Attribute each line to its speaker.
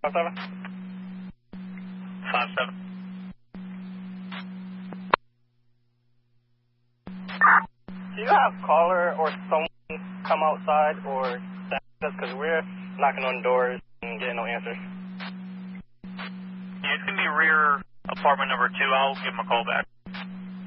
Speaker 1: 57?
Speaker 2: 57.
Speaker 1: Do you have caller or someone come outside or staff us because we're knocking on doors and getting no answers?
Speaker 2: Yeah, it's going to be rear apartment number 2. I'll give him a call back.